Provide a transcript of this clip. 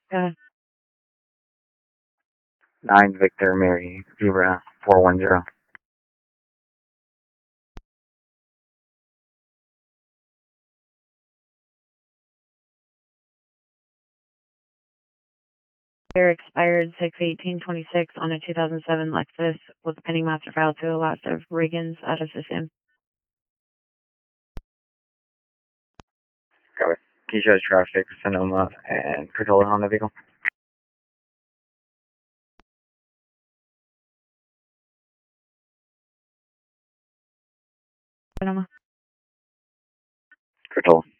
Uh, 9 Victor Mary Zebra 410. There expired 6/18/26 on a 2007 Lexus with a pending master file to the last of Reagan's out of system. Got it. Can you show traffic, Sonoma, and Corolla on the vehicle? Sonoma. Corolla.